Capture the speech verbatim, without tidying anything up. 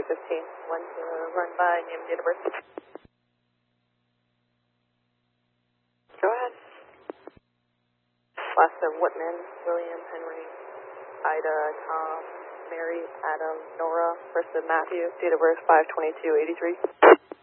fifteen. One to run by, name and date of birth. Go ahead. Last name Whitman, William, Henry, Ida, Tom, Mary, Adam, Nora, first name Matthew, date of birth five twenty-two eighty-three.